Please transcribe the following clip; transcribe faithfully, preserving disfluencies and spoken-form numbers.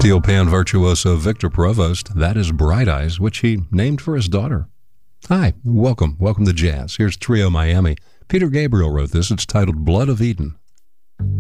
Steel pan virtuoso Victor Provost, that is Bright Eyes, which he named for his daughter. Hi, welcome, welcome to Jazz. Here's Trio Miami. Peter Gabriel wrote this. It's titled Blood of Eden.